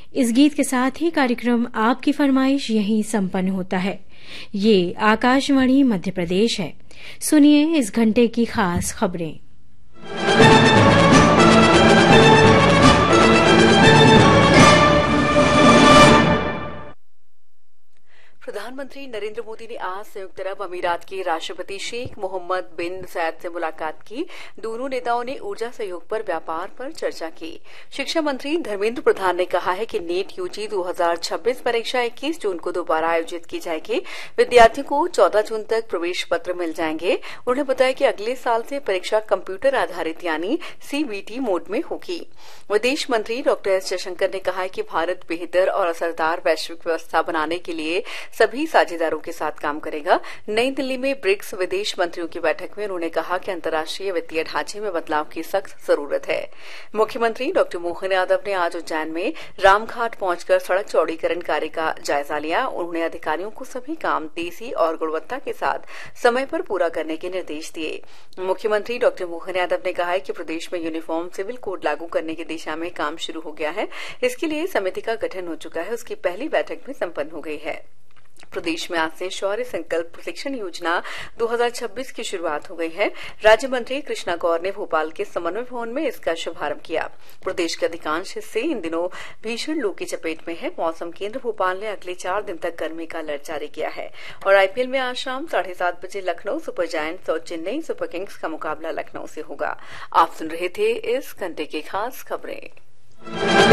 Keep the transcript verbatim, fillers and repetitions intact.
इस गीत के साथ ही कार्यक्रम आपकी फरमाइश यहीं संपन्न होता है। ये आकाशवाणी मध्य प्रदेश है। सुनिए इस घंटे की खास खबरें। प्रधानमंत्री नरेंद्र मोदी ने आज संयुक्त अरब अमीरात के राष्ट्रपति शेख मोहम्मद बिन सैद से मुलाकात की। दोनों नेताओं ने ऊर्जा सहयोग पर व्यापार पर चर्चा की। शिक्षा मंत्री धर्मेंद्र प्रधान ने कहा है कि नीट यूजी दो हज़ार छब्बीस परीक्षा इक्कीस जून को दोबारा आयोजित की जाएगी। विद्यार्थियों को चौदह जून तक प्रवेश पत्र मिल जाएंगे। उन्होंने बताया कि अगले साल से परीक्षा कंप्यूटर आधारित यानी सीबीटी मोड में होगी। विदेश मंत्री डॉक्टर एस जयशंकर ने कहा है कि भारत बेहतर और असरदार वैश्विक व्यवस्था बनाने के लिए सभी साझेदारों के साथ काम करेगा। नई दिल्ली में ब्रिक्स विदेश मंत्रियों की बैठक में उन्होंने कहा कि अंतर्राष्ट्रीय वित्तीय ढांचे में बदलाव की सख्त जरूरत है। मुख्यमंत्री डॉक्टर मोहन यादव ने आज उज्जैन में रामघाट पहुंचकर सड़क चौड़ीकरण कार्य का जायजा लिया। उन्होंने अधिकारियों को सभी काम तेजी और गुणवत्ता के साथ समय पर पूरा करने के निर्देश दिए। मुख्यमंत्री डॉक्टर मोहन यादव ने कहा है कि प्रदेश में यूनिफॉर्म सिविल कोड लागू करने की दिशा में काम शुरू हो गया है। इसके लिए समिति का गठन हो चुका है। उसकी पहली बैठक भी संपन्न हो गई है। प्रदेश में आज से शौर्य संकल्प प्रशिक्षण योजना दो हज़ार छब्बीस की शुरुआत हो गई है। राज्य मंत्री कृष्णा गौर ने भोपाल के समन्वय भवन में इसका शुभारंभ किया। प्रदेश के अधिकांश हिस्से इन दिनों भीषण लू की चपेट में है। मौसम केंद्र भोपाल ने अगले चार दिन तक गर्मी का अलर्ट जारी किया है। और आईपीएल में आज शाम साढ़े सात बजे लखनऊ सुपर जायंट्स और चेन्नई सुपर किंग्स का मुकाबला लखनऊ से होगा। आप सुन रहे थे इस घंटे की खास खबरें।